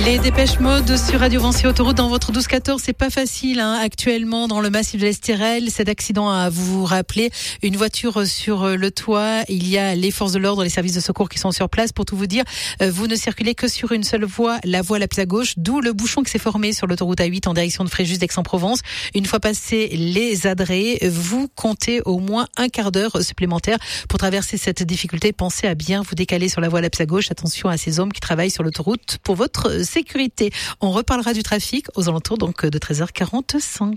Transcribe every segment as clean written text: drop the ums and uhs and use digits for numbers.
Les Dépêches Mode sur Radio Vinci Autoroute dans votre 12-14, c'est pas facile actuellement dans le massif de l'Estérel. Cet accident à vous rappeler, une voiture sur le toit, il y a les forces de l'ordre, les services de secours qui sont sur place. Pour tout vous dire, vous ne circulez que sur une seule voie, la voie la plus à gauche, d'où le bouchon qui s'est formé sur l'autoroute A8 en direction de Fréjus d'Aix-en-Provence. Une fois passé les adrets, vous comptez au moins un quart d'heure supplémentaire pour traverser cette difficulté. Pensez à bien vous décaler sur la voie la plus à gauche. Attention à ces hommes qui travaillent sur l'autoroute pour votre sécurité. On reparlera du trafic aux alentours donc de 13h45.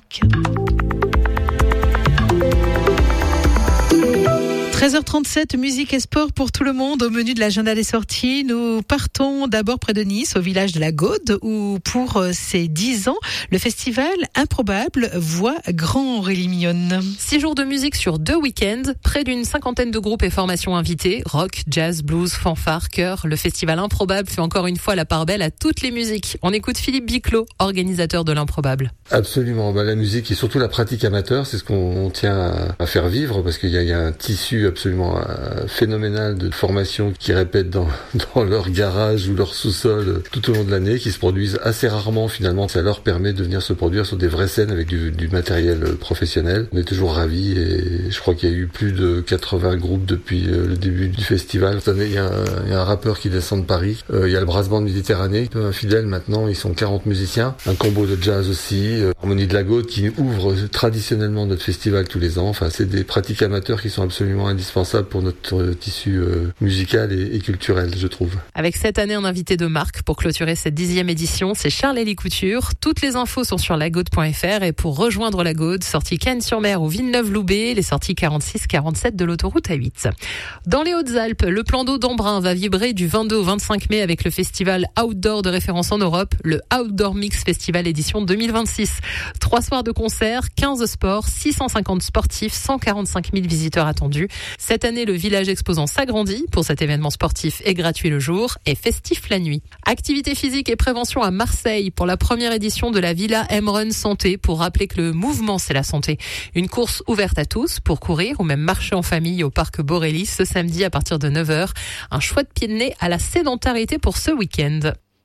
13h37, musique et sport pour tout le monde. Au menu de l'agenda des sorties, nous partons d'abord près de Nice, au village de la Gaude, où pour ses 10 ans, le festival Improbable voit grand Aurélie Mignonne. 6 jours de musique sur 2 week-ends, près d'une 50aine de groupes et formations invités, rock, jazz, blues, fanfare, chœur. Le festival Improbable fait encore une fois la part belle à toutes les musiques. On écoute Philippe Biclot, organisateur de l'Improbable. Absolument, la musique et surtout la pratique amateur, c'est ce qu'on tient à faire vivre, parce qu'il y a un tissu absolument phénoménal de formations qui répètent dans leur garage ou leur sous-sol tout au long de l'année, qui se produisent assez rarement finalement. Ça leur permet de venir se produire sur des vraies scènes avec du matériel professionnel. On est toujours ravis et je crois qu'il y a eu plus de 80 groupes depuis le début du festival. Cette année, il y a un rappeur qui descend de Paris. Il y a le Brass Band Méditerranée, un fidèle maintenant, ils sont 40 musiciens. Un combo de jazz aussi, Harmonie de la Gaude qui ouvre traditionnellement notre festival tous les ans. Enfin, c'est des pratiques amateurs qui sont absolument indispensables pour notre tissu musical et culturel, je trouve. Avec cette année un invité de marque pour clôturer cette 10e édition, c'est Charles-Élie Couture. Toutes les infos sont sur lagaude.fr et pour rejoindre la Gaude, sortie Cannes-sur-Mer ou Villeneuve-Loubet, les sorties 46-47 de l'autoroute A8. Dans les Hautes-Alpes, le plan d'eau d'Embrun va vibrer du 22 au 25 mai avec le festival outdoor de référence en Europe, le Outdoor Mix Festival édition 2026. 3 soirs de concerts, 15 sports, 650 sportifs, 145 000 visiteurs attendus. Cette année, le village exposant s'agrandit. Pour cet événement sportif est gratuit le jour et festif la nuit. Activité physique et prévention à Marseille pour la première édition de la Villa M-Run Santé pour rappeler que le mouvement c'est la santé. Une course ouverte à tous pour courir ou même marcher en famille au parc Borélis ce samedi à partir de 9h. Un chouette pied de nez à la sédentarité pour ce week-end.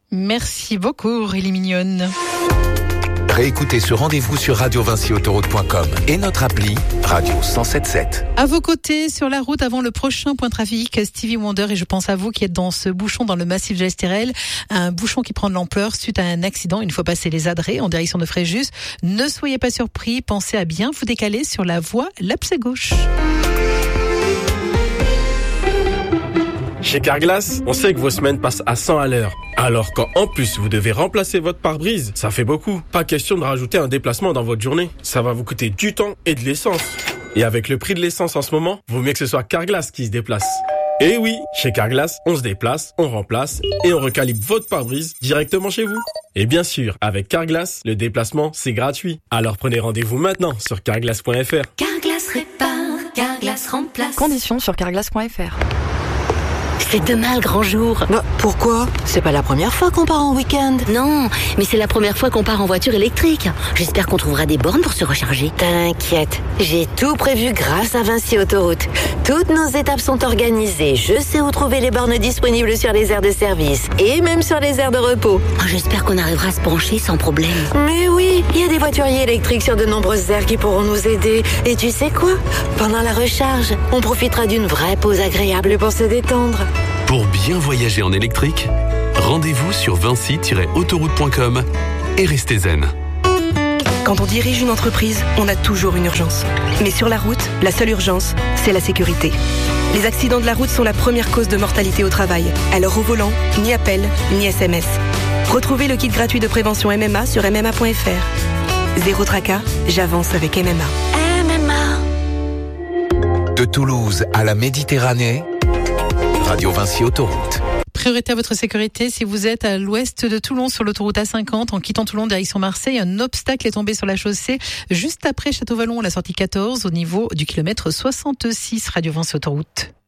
Merci beaucoup Aurélie Mignonne. Réécoutez ce rendez-vous sur radiovinciautoroute.com et notre appli Radio 107.7. À vos côtés, sur la route, avant le prochain point de trafic, Stevie Wonder, et je pense à vous qui êtes dans ce bouchon dans le massif de l'Estérel, un bouchon qui prend de l'ampleur suite à un accident une fois passé les adrets en direction de Fréjus. Ne soyez pas surpris, pensez à bien vous décaler sur la voie la plus à gauche. Chez Carglass, on sait que vos semaines passent à 100 à l'heure. Alors quand en plus vous devez remplacer votre pare-brise, ça fait beaucoup. Pas question de rajouter un déplacement dans votre journée. Ça va vous coûter du temps et de l'essence. Et avec le prix de l'essence en ce moment, vaut mieux que ce soit Carglass qui se déplace. Et oui, chez Carglass, on se déplace, on remplace et on recalibre votre pare-brise directement chez vous. Et bien sûr, avec Carglass, le déplacement, c'est gratuit. Alors prenez rendez-vous maintenant sur carglass.fr. Carglass répare, Carglass remplace. Conditions sur carglass.fr. C'est demain le grand jour. Bah, pourquoi ? C'est pas la première fois qu'on part en week-end. Non, mais c'est la première fois qu'on part en voiture électrique. J'espère qu'on trouvera des bornes pour se recharger. T'inquiète, j'ai tout prévu grâce à Vinci Autoroute. Toutes nos étapes sont organisées. Je sais où trouver les bornes disponibles sur les aires de service et même sur les aires de repos. Oh, j'espère qu'on arrivera à se brancher sans problème. Mais oui, il y a des voituriers électriques sur de nombreuses aires qui pourront nous aider. Et tu sais quoi ? Pendant la recharge, on profitera d'une vraie pause agréable pour se détendre. Pour bien voyager en électrique, rendez-vous sur vinci-autoroute.com et restez zen. Quand on dirige une entreprise, on a toujours une urgence. Mais sur la route, la seule urgence, c'est la sécurité. Les accidents de la route sont la première cause de mortalité au travail. Alors au volant, ni appel, ni SMS. Retrouvez le kit gratuit de prévention MMA sur mma.fr. Zéro tracas, j'avance avec MMA. De Toulouse à la Méditerranée, Radio Vinci Autoroute. Priorité à votre sécurité, si vous êtes à l'ouest de Toulon sur l'autoroute A50, en quittant Toulon direction Marseille, un obstacle est tombé sur la chaussée juste après Château-Vallon, la sortie 14, au niveau du kilomètre 66, Radio Vinci Autoroute.